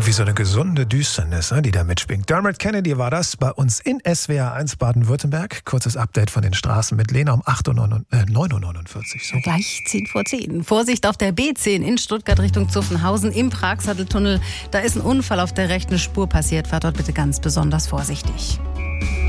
Irgendwie so eine gesunde Düsternis, die da mitschwingt. Dermot Kennedy war das bei uns in SWR 1 Baden-Württemberg. Kurzes Update von den Straßen mit Lena um 9.49 Uhr. So. Gleich 10:10. Vorsicht auf der B10 in Stuttgart Richtung Zuffenhausen im Pragsatteltunnel. Da ist ein Unfall auf der rechten Spur passiert. Fahrt dort bitte ganz besonders vorsichtig.